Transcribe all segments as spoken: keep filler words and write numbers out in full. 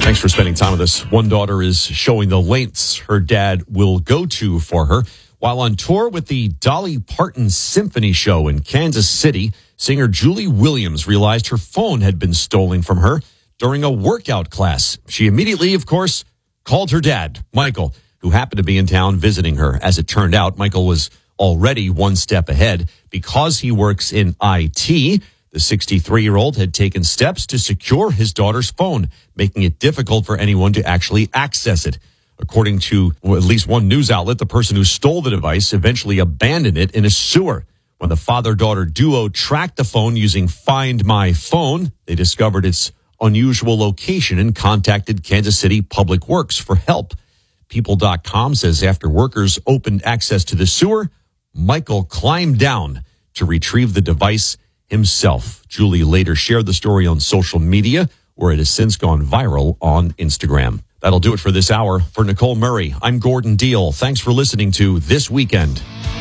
Thanks for spending time with us. One daughter is showing the lengths her dad will go to for her. While on tour with the Dolly Parton Symphony Show in Kansas City, singer Julie Williams realized her phone had been stolen from her during a workout class. She immediately, of course, called her dad, Michael, who happened to be in town visiting her. As it turned out, Michael was already one step ahead. Because he works in I T, the sixty-three-year-old had taken steps to secure his daughter's phone, making it difficult for anyone to actually access it. According to well, at least one news outlet, the person who stole the device eventually abandoned it in a sewer. When the father-daughter duo tracked the phone using Find My Phone, they discovered its unusual location and contacted Kansas City Public Works for help. People dot com says after workers opened access to the sewer, Michael climbed down to retrieve the device himself. Julie later shared the story on social media, where it has since gone viral on Instagram. That'll do it for this hour. For Nicole Murray, I'm Gordon Deal. Thanks for listening to This Weekend.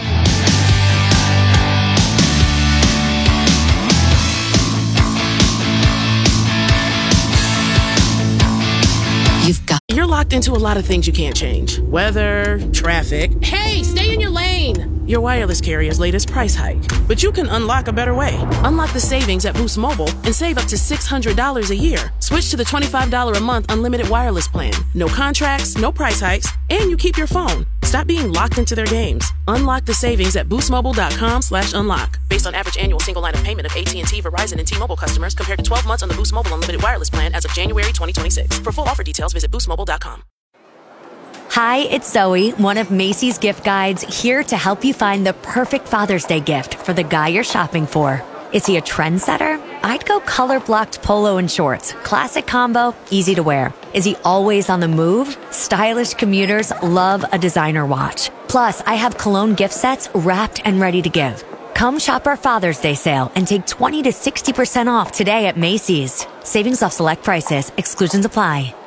You've got. You're locked into a lot of things you can't change. Weather, traffic. Hey, stay in your lane. Your wireless carrier's latest price hike. But you can unlock a better way. Unlock the savings at Boost Mobile and save up to six hundred dollars a year. Switch to the twenty-five dollars a month unlimited wireless plan. No contracts, no price hikes, and you keep your phone. Stop being locked into their games. Unlock the savings at boostmobile.com slash unlock. Based on average annual single line of payment of A T and T, Verizon, and T-Mobile customers compared to twelve months on the Boost Mobile unlimited wireless plan as of January twenty twenty-six. For full offer details, visit boost mobile dot com. Hi, it's Zoe, one of Macy's gift guides, here to help you find the perfect Father's Day gift for the guy you're shopping for. Is he a trendsetter? I'd go color-blocked polo and shorts. Classic combo, easy to wear. Is he always on the move? Stylish commuters love a designer watch. Plus, I have cologne gift sets wrapped and ready to give. Come shop our Father's Day sale and take twenty to sixty percent off today at Macy's. Savings off select prices. Exclusions apply.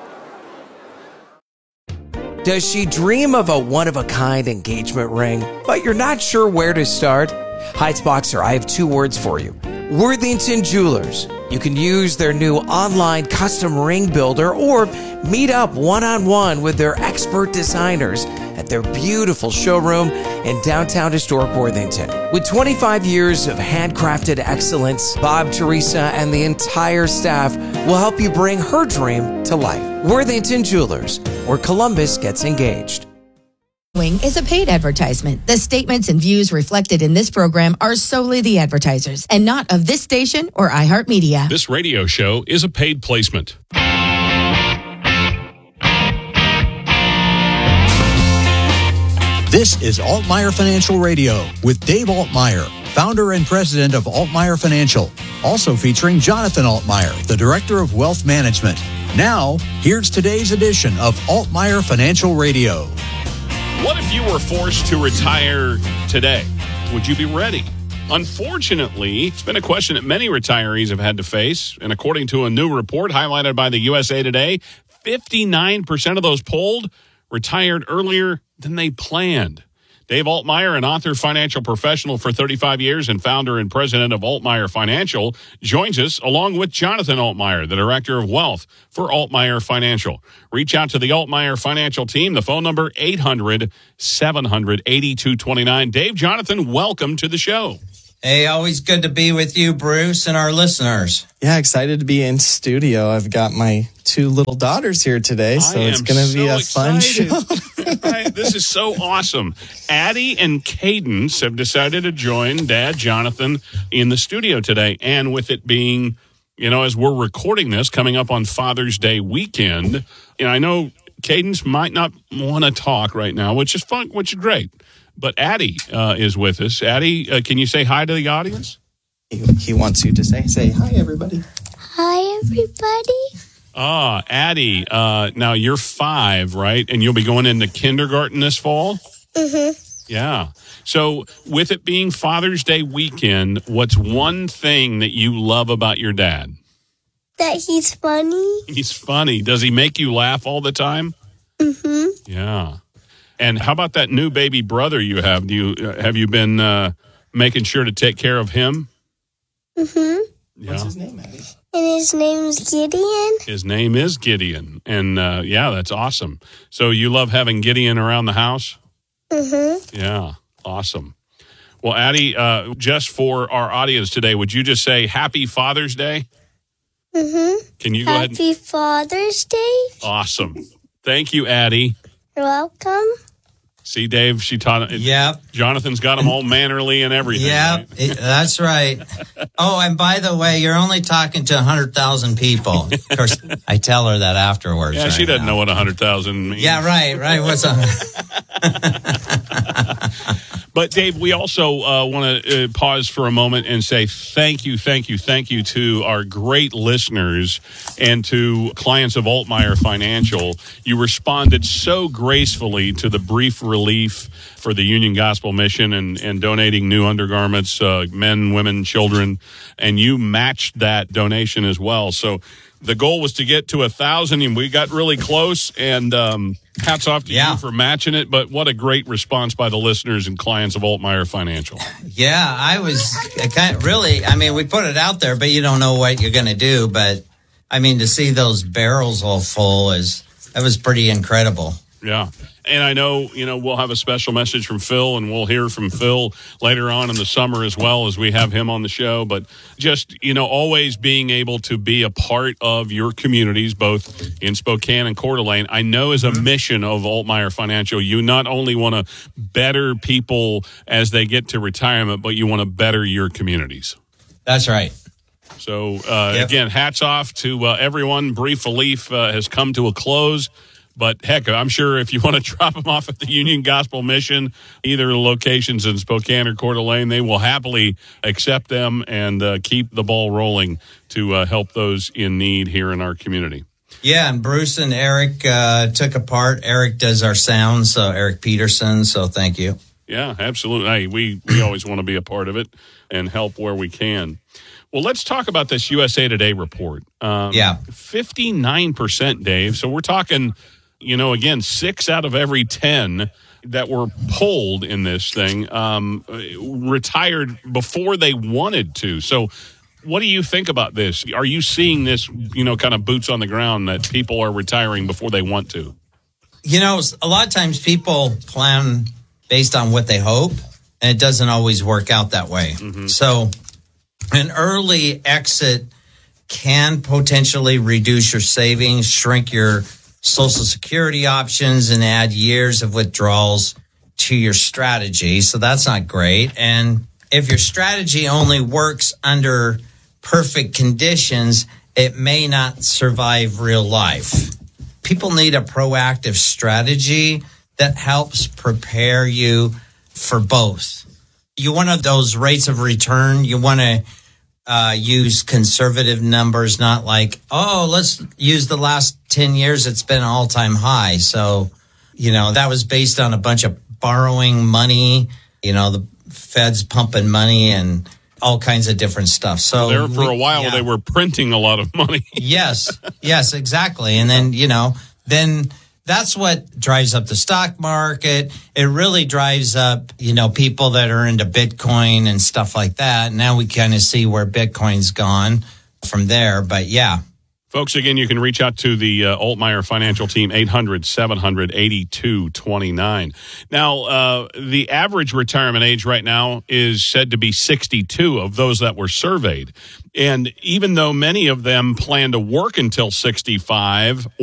Does she dream of a one-of-a-kind engagement ring, but you're not sure where to start? Heights Boxer, I have two words for you. Worthington Jewelers. You can use their new online custom ring builder or meet up one-on-one with their expert designers at their beautiful showroom in downtown historic Worthington. With twenty-five years of handcrafted excellence, Bob, Teresa, and the entire staff will help you bring her dream to life. Worthington Jewelers, where Columbus gets engaged. Is a paid advertisement. The statements and views reflected in this program are solely the advertisers and not of this station or iHeartMedia. This radio show is a paid placement. This is Altmaier Financial Radio with Dave Altmaier, founder and president of Altmaier Financial. Also featuring Jonathan Altmaier, the director of wealth management. Now, here's today's edition of Altmaier Financial Radio. What if you were forced to retire today? Would you be ready? Unfortunately, it's been a question that many retirees have had to face. And according to a new report highlighted by the U S A Today, fifty-nine percent of those polled retired earlier than they planned. Dave Altmaier, an author, financial professional for thirty-five years and founder and president of Altmaier Financial, joins us along with Jonathan Altmaier, the director of wealth for Altmaier Financial. Reach out to the Altmaier Financial team. The phone number, eight hundred, seven hundred, eighty-two twenty-nine. Dave, Jonathan, welcome to the show. Hey, always good to be with you, Bruce, and our listeners. Yeah, excited to be in studio. I've got my two little daughters here today, so it's going to so be a fun show. Right, this is so awesome. Addie and Cadence have decided to join Dad Jonathan in the studio today. And with it being, you know, as we're recording this, coming up on Father's Day weekend, and I know Cadence might not want to talk right now, which is fun, which is great. But Addie uh, is with us. Addie, uh, can you say hi to the audience? He, he wants you to say, say hi, everybody. Hi, everybody. Ah, Addie, uh, now you're five, right? And you'll be going into kindergarten this fall? Mm-hmm. Yeah. So with it being Father's Day weekend, what's one thing that you love about your dad? That he's funny. He's funny. Does he make you laugh all the time? Mm-hmm. Yeah. And how about that new baby brother you have? Do you uh, have you been uh, making sure to take care of him? Mm-hmm. Yeah. What's his name, Addie? And his name's Gideon. His name is Gideon. And, uh, yeah, that's awesome. So you love having Gideon around the house? Mm-hmm. Yeah, awesome. Well, Addie, uh, just for our audience today, would you just say Happy Father's Day? Mm-hmm. Can you go Happy ahead? Happy Father's Day. Awesome. Thank you, Addie. You're welcome. See, Dave, she taught it. Yep. Jonathan's got them all mannerly and everything. Yep, right? That's right. Oh, and by the way, you're only talking to one hundred thousand people. Of course, I tell her that afterwards. Yeah, right she doesn't now. know what one hundred thousand means. Yeah, right, right. What's up? But, Dave, we also uh, want to uh, pause for a moment and say thank you, thank you, thank you to our great listeners and to clients of Altmaier Financial. You responded so gracefully to the brief relief for the Union Gospel Mission and, and donating new undergarments, uh, men, women, children, and you matched that donation as well. So the goal was to get to a thousand, and we got really close, and um, hats off to yeah. you for matching it. But what a great response by the listeners and clients of Altmaier Financial. Yeah, I was kind of really, I mean, we put it out there, but you don't know what you're going to do. But, I mean, to see those barrels all full, is that was pretty incredible. Yeah. And I know, you know, we'll have a special message from Phil, and we'll hear from Phil later on in the summer as well as we have him on the show. But just, you know, always being able to be a part of your communities, both in Spokane and Coeur d'Alene, I know is a mission of Altmaier Financial. You not only want to better people as they get to retirement, but you want to better your communities. That's right. So, uh, yep. again, hats off to uh, everyone. Brief Relief uh, has come to a close. But, heck, I'm sure if you want to drop them off at the Union Gospel Mission, either locations in Spokane or Coeur d'Alene, they will happily accept them and uh, keep the ball rolling to uh, help those in need here in our community. Yeah, and Bruce and Eric uh, took a part. Eric does our sounds, so Eric Peterson, so thank you. Yeah, absolutely. Hey, we, we always want to be a part of it and help where we can. Well, let's talk about this U S A Today report. Um, yeah. fifty-nine percent, Dave. So we're talking... You know, again, six out of every ten that were polled in this thing um, retired before they wanted to. So what do you think about this? Are you seeing this, you know, kind of boots on the ground that people are retiring before they want to? You know, a lot of times people plan based on what they hope, and it doesn't always work out that way. Mm-hmm. So an early exit can potentially reduce your savings, shrink your Social Security options, and add years of withdrawals to your strategy. So that's not great. And if your strategy only works under perfect conditions, it may not survive real life. People need a proactive strategy that helps prepare you for both. You want those rates of return. You want to Uh, use conservative numbers, not like, oh, let's use the last ten years. It's been an all-time high. So, you know, that was based on a bunch of borrowing money, you know, the Fed's pumping money and all kinds of different stuff. So there for we, a while yeah. they were printing a lot of money. Yes, yes, exactly. And then, you know, then that's what drives up the stock market. It really drives up, you know, people that are into Bitcoin and stuff like that. Now we kind of see where Bitcoin's gone from there. But yeah. Folks, again, you can reach out to the uh, Altmaier Financial Team, eight hundred, seven hundred, eighty-two twenty-nine. Now, uh, the average retirement age right now is said to be sixty-two of those that were surveyed. And even though many of them plan to work until sixty-five